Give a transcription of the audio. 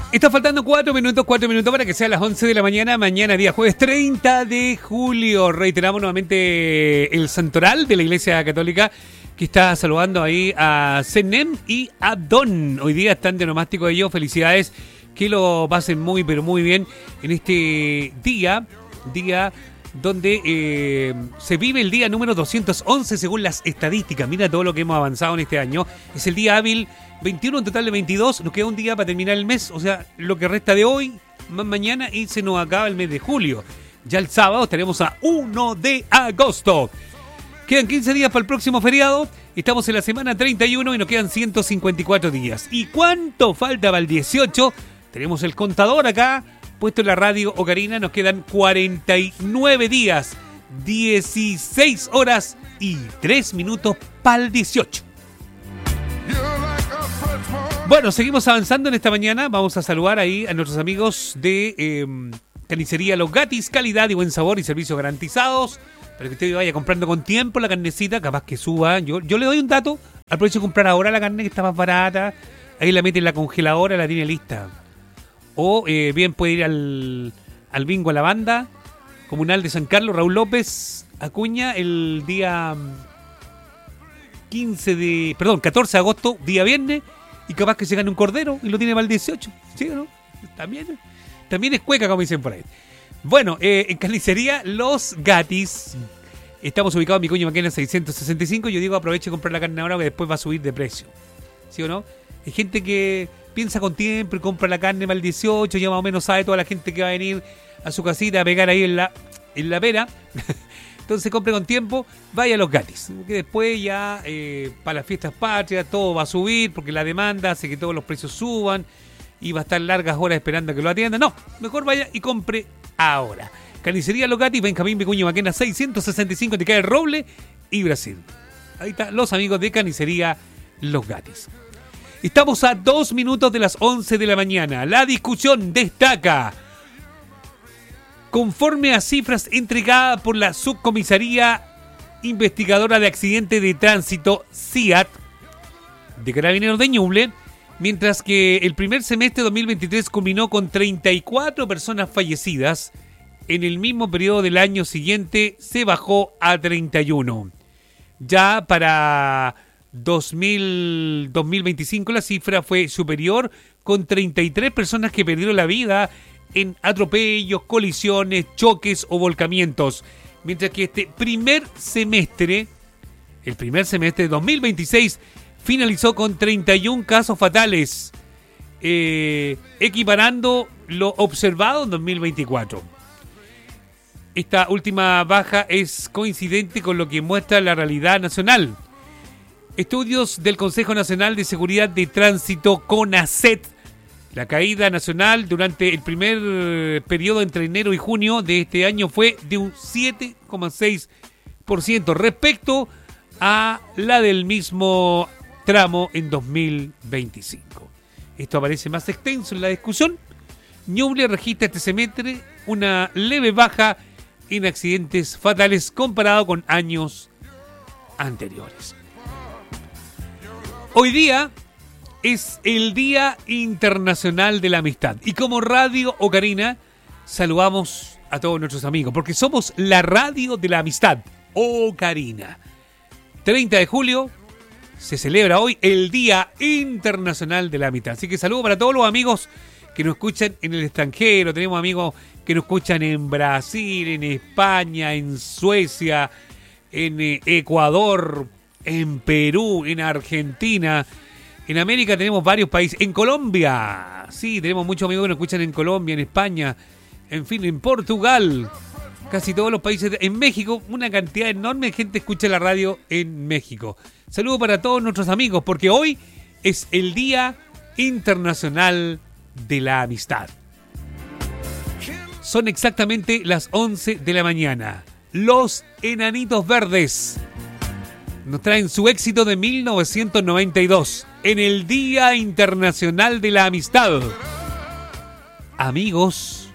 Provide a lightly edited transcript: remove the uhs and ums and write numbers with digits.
Está faltando 4 minutos para que sea las 11 de la mañana. Mañana, día jueves 30 de julio. Reiteramos nuevamente el santoral de la Iglesia Católica, que está saludando ahí a Senem y a Don. Hoy día están de nomástico ellos. Felicidades, que lo pasen muy, pero muy bien en este día donde se vive el día número 211 según las estadísticas. Mira todo lo que hemos avanzado en este año. Es el día hábil 21, en total de 22. Nos queda un día para terminar el mes, o sea, lo que resta de hoy, más mañana, y se nos acaba el mes de julio. Ya el sábado estaremos a 1 de agosto. Quedan 15 días para el próximo feriado. Estamos en la semana 31 y nos quedan 154 días. ¿Y cuánto falta para el 18? Tenemos el contador acá puesto en la radio Ocarina. Nos quedan 49 días, 16 horas y 3 minutos para el 18. Bueno, seguimos avanzando en esta mañana. Vamos a saludar ahí a nuestros amigos de Carnicería Los Gatis. Calidad y buen sabor y servicios garantizados para que usted vaya comprando con tiempo la carnecita. Capaz que suba. Yo le doy un dato. Aproveche de comprar ahora la carne, que está más barata. Ahí la mete en la congeladora, la tiene lista. O bien puede ir al bingo a la banda comunal de San Carlos, Raúl López Acuña, el día 14 de agosto, día viernes, y capaz que se gane un cordero y lo tiene para el 18, ¿sí o no? También es cueca, como dicen por ahí. Bueno, en Carnicería Los Gatis, estamos ubicados en Vicuña Maquena 665. Yo digo, aproveche de comprar la carne ahora, que después va a subir de precio, ¿sí o no? Hay gente que piensa con tiempo y compra la carne para el 18, ya más o menos sabe toda la gente que va a venir a su casita a pegar ahí en la pera. Entonces compre con tiempo, vaya a Los Gatis, que después ya para las fiestas patrias todo va a subir porque la demanda hace que todos los precios suban y va a estar largas horas esperando a que lo atiendan. No, mejor vaya y compre ahora. Carnicería Los Gatis, Benjamín Vicuña Maquena 665, te cae el Roble y Brasil. Ahí están los amigos de Carnicería Los Gatis. Estamos a 2 minutos de las 11 de la mañana. La discusión destaca. Conforme a cifras entregadas por la Subcomisaría Investigadora de Accidentes de Tránsito, CIAT, de Carabineros de Ñuble, mientras que el primer semestre de 2023 culminó con 34 personas fallecidas, en el mismo periodo del año siguiente se bajó a 31. Ya para 2025 la cifra fue superior, con 33 personas que perdieron la vida en atropellos, colisiones, choques o volcamientos, mientras que el primer semestre de 2026 finalizó con 31 casos fatales, equiparando lo observado en 2024. Esta última baja es coincidente con lo que muestra la realidad nacional. Estudios del Consejo Nacional de Seguridad de Tránsito, CONACET. La caída nacional durante el primer periodo entre enero y junio de este año fue de un 7,6% respecto a la del mismo tramo en 2025. Esto aparece más extenso en la discusión. Ñuble registra este semestre una leve baja en accidentes fatales comparado con años anteriores. Hoy día es el Día Internacional de la Amistad. Y como Radio Ocarina, saludamos a todos nuestros amigos, porque somos la radio de la amistad, Ocarina. 30 de julio se celebra hoy el Día Internacional de la Amistad. Así que saludo para todos los amigos que nos escuchan en el extranjero. Tenemos amigos que nos escuchan en Brasil, en España, en Suecia, en Ecuador, en Perú, en Argentina. En América tenemos varios países. En Colombia, sí, tenemos muchos amigos que nos escuchan en Colombia, en España, en fin, en Portugal. Casi todos los países. En México, una cantidad enorme de gente escucha la radio en México. Saludo para todos nuestros amigos, porque hoy es el Día Internacional de la Amistad. Son exactamente las 11 de la mañana. Los Enanitos Verdes nos traen su éxito de 1992 en el Día Internacional de la Amistad. Amigos,